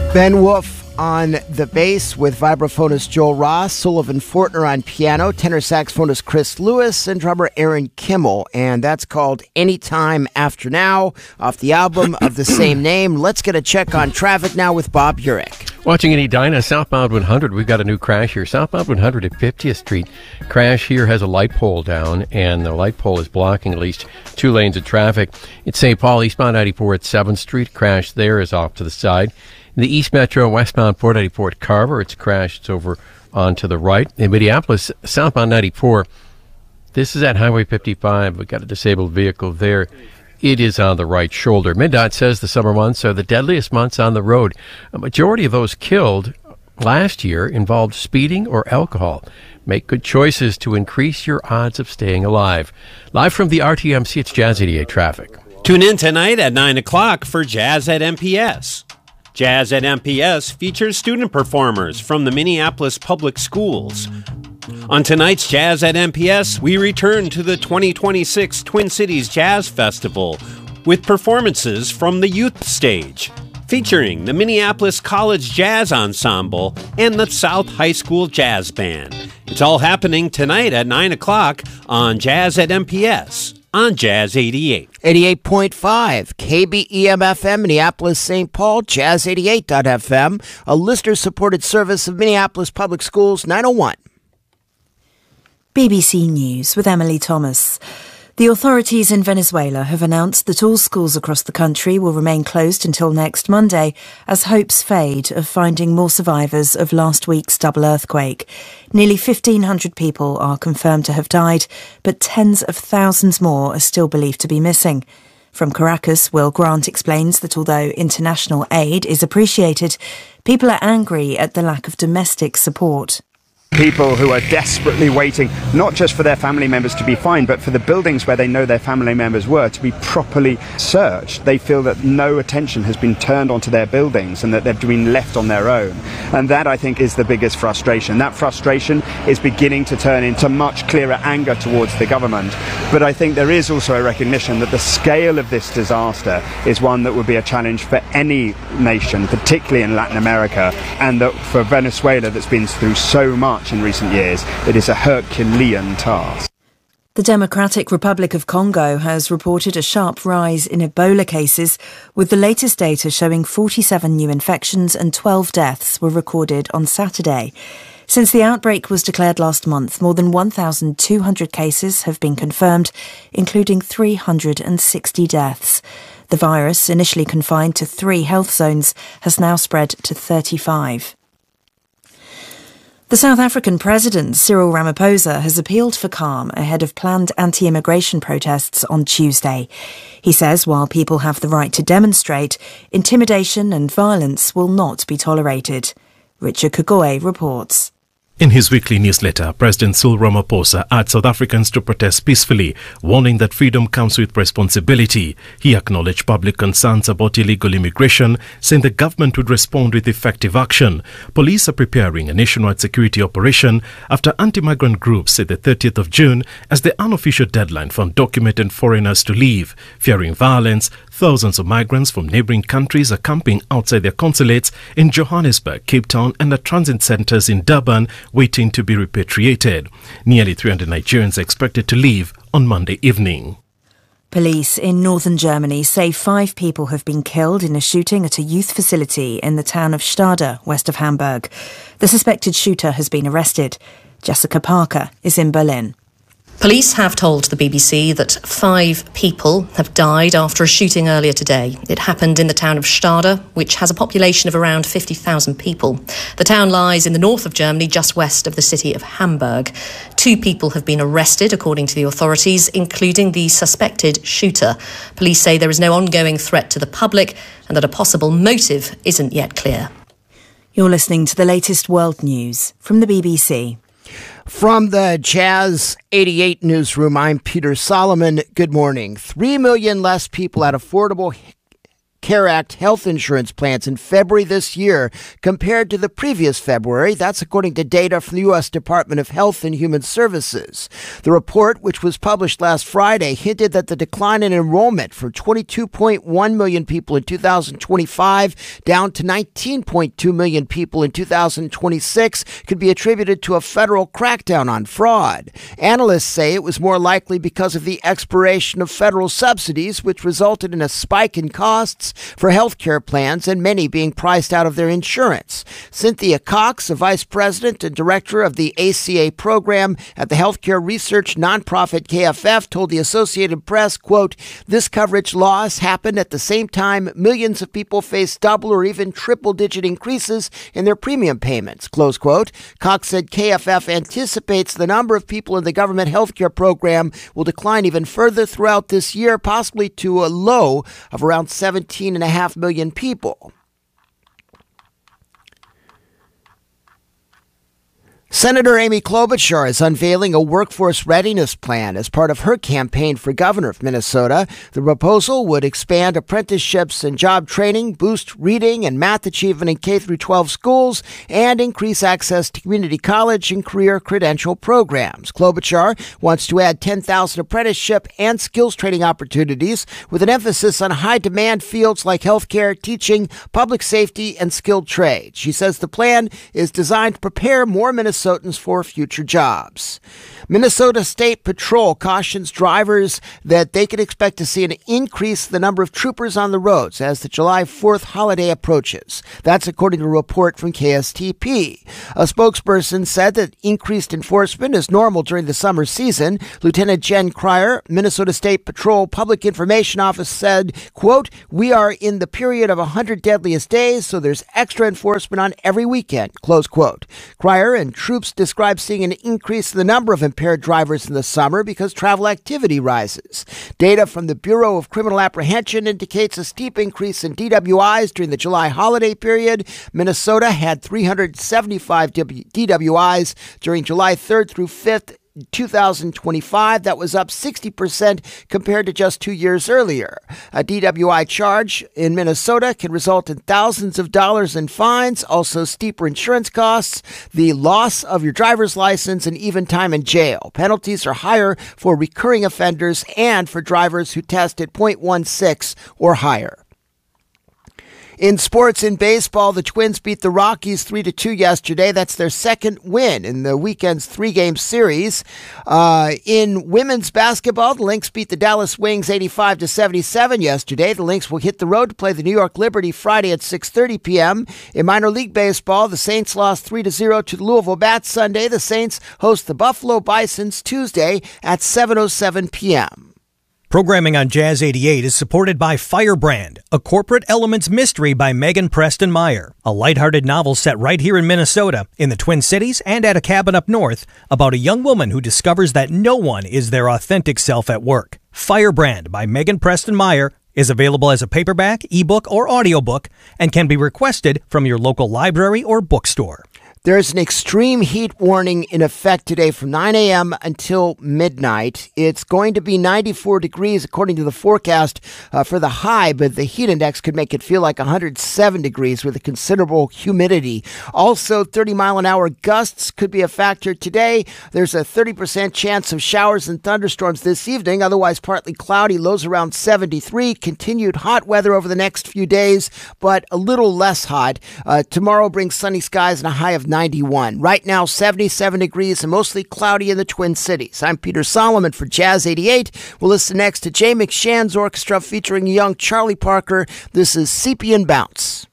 Ben Wolf on the bass with vibraphonist Joel Ross, Sullivan Fortner on piano, tenor saxophonist Chris Lewis, and drummer Aaron Kimmel. And that's called Anytime After Now, off the album of the same name. Let's get a check on traffic now with Bob Urich. Watching in Edina, southbound 100, we've got a new crash here. Southbound 100 at 50th Street. Crash here has a light pole down, and the light pole is blocking at least 2 lanes of traffic. It's St. Paul, eastbound 94 at 7th Street. Crash there is off to the side. In the East Metro, westbound 494 at Carver, it's crashed. It's over onto the right. In Minneapolis, southbound 94, this is at Highway 55. We've got a disabled vehicle there. It is on the right shoulder. MnDOT says the summer months are the deadliest months on the road. A majority of those killed last year involved speeding or alcohol. Make good choices to increase your odds of staying alive. Live from the RTMC, it's Jazz 88 Traffic. Tune in tonight at 9 o'clock for Jazz at MPS. Jazz at MPS features student performers from the Minneapolis Public Schools. On tonight's Jazz at MPS, we return to the 2026 Twin Cities Jazz Festival with performances from the youth stage, featuring the Minneapolis College Jazz Ensemble and the South High School Jazz Band. It's all happening tonight at 9 o'clock on Jazz at MPS on Jazz 88. 88.5, KBEM-FM, Minneapolis, St. Paul, Jazz88.fm, a listener-supported service of Minneapolis Public Schools, 901. BBC News with Emily Thomas. The authorities in Venezuela have announced that all schools across the country will remain closed until next Monday as hopes fade of finding more survivors of last week's double earthquake. Nearly 1,500 people are confirmed to have died, but tens of thousands more are still believed to be missing. From Caracas, Will Grant explains that although international aid is appreciated, people are angry at the lack of domestic support. People who are desperately waiting, not just for their family members to be fined, but for the buildings where they know their family members were to be properly searched. They feel that no attention has been turned onto their buildings and that they've been left on their own. And that, I think, is the biggest frustration. That frustration is beginning to turn into much clearer anger towards the government. But I think there is also a recognition that the scale of this disaster is one that would be a challenge for any nation, particularly in Latin America, and that for Venezuela, that's been through so much in recent years, it is a Herculean task. The Democratic Republic of Congo has reported a sharp rise in Ebola cases, with the latest data showing 47 new infections and 12 deaths were recorded on Saturday. Since the outbreak was declared last month, more than 1,200 cases have been confirmed, including 360 deaths. The virus, initially confined to 3 health zones, has now spread to 35. The South African President, Cyril Ramaphosa, has appealed for calm ahead of planned anti-immigration protests on Tuesday. He says while people have the right to demonstrate, intimidation and violence will not be tolerated. Richard Kagoe reports. In his weekly newsletter, President Cyril Ramaphosa urged South Africans to protest peacefully, warning that freedom comes with responsibility. He acknowledged public concerns about illegal immigration, saying the government would respond with effective action. Police are preparing a nationwide security operation after anti-migrant groups set the 30th of June as the unofficial deadline for undocumented foreigners to leave. Fearing violence, thousands of migrants from neighboring countries are camping outside their consulates in Johannesburg, Cape Town and at transit centers in Durban, waiting to be repatriated. Nearly 300 Nigerians are expected to leave on Monday evening. Police in northern Germany say 5 people have been killed in a shooting at a youth facility in the town of Stade, west of Hamburg. The suspected shooter has been arrested. Jessica Parker is in Berlin. Police have told the BBC that 5 people have died after a shooting earlier today. It happened in the town of Stade, which has a population of around 50,000 people. The town lies in the north of Germany, just west of the city of Hamburg. 2 people have been arrested, according to the authorities, including the suspected shooter. Police say there is no ongoing threat to the public and that a possible motive isn't yet clear. You're listening to the latest world news from the BBC. From the Jazz 88 newsroom, I'm Peter Solomon. Good morning. 3 million less people had affordable Care Act health insurance plans in February this year compared to the previous February. That's according to data from the U.S. Department of Health and Human Services. The report, which was published last Friday, hinted that the decline in enrollment from 22.1 million people in 2025 down to 19.2 million people in 2026 could be attributed to a federal crackdown on fraud. Analysts say it was more likely because of the expiration of federal subsidies, which resulted in a spike in costs for health care plans and many being priced out of their insurance. Cynthia Cox, a vice president and director of the ACA program at the healthcare research nonprofit KFF, told the Associated Press, quote, "This coverage loss happened at the same time millions of people face double or even triple-digit increases in their premium payments," close quote. Cox said KFF anticipates the number of people in the government healthcare program will decline even further throughout this year, possibly to a low of around 17.5 million people. Senator Amy Klobuchar is unveiling a workforce readiness plan as part of her campaign for governor of Minnesota. The proposal would expand apprenticeships and job training, boost reading and math achievement in K-12 schools, and increase access to community college and career credential programs. Klobuchar wants to add 10,000 apprenticeship and skills training opportunities with an emphasis on high-demand fields like healthcare, teaching, public safety, and skilled trades. She says the plan is designed to prepare more Minnesotans for future jobs. Minnesota State Patrol cautions drivers that they can expect to see an increase in the number of troopers on the roads as the July 4th holiday approaches. That's according to a report from KSTP. A spokesperson said that increased enforcement is normal during the summer season. Lieutenant Jen Cryer, Minnesota State Patrol Public Information Office, said, quote, "We are in the period of 100 deadliest days, so there's extra enforcement on every weekend," close quote. Cryer and troops describe seeing an increase in the number of impaired drivers in the summer because travel activity rises. Data from the Bureau of Criminal Apprehension indicates a steep increase in DWIs during the July holiday period. Minnesota had 375 DWIs during July 3rd through 5th, 2025. That was up 60% compared to just 2 years earlier. A DWI charge in Minnesota can result in thousands of dollars in fines, also steeper insurance costs, the loss of your driver's license, and even time in jail. Penalties are higher for recurring offenders and for drivers who test at .16 or higher. In sports, in baseball, the Twins beat the Rockies 3-2 yesterday. That's their second win in the weekend's three-game series. In women's basketball, the Lynx beat the Dallas Wings 85-77 yesterday. The Lynx will hit the road to play the New York Liberty Friday at 6:30 p.m. In minor league baseball, the Saints lost 3-0 to the Louisville Bats Sunday. The Saints host the Buffalo Bisons Tuesday at 7:07 p.m. Programming on Jazz 88 is supported by Firebrand, a corporate elements mystery by Megan Preston Meyer, a lighthearted novel set right here in Minnesota, in the Twin Cities and at a cabin up north, about a young woman who discovers that no one is their authentic self at work. Firebrand by Megan Preston Meyer is available as a paperback, ebook, or audiobook and can be requested from your local library or bookstore. There's an extreme heat warning in effect today from 9 a.m. until midnight. It's going to be 94 degrees according to the forecast for the high, but the heat index could make it feel like 107 degrees with a considerable humidity. Also, 30-mile-an-hour gusts could be a factor today. There's a 30% chance of showers and thunderstorms this evening, otherwise partly cloudy, lows around 73. Continued hot weather over the next few days, but a little less hot. Tomorrow brings sunny skies and a high of 91. Right now, 77 degrees and mostly cloudy in the Twin Cities. I'm Peter Solomon for Jazz 88. We'll listen next to Jay McShann's orchestra featuring young Charlie Parker. This is Sepia and Bounce.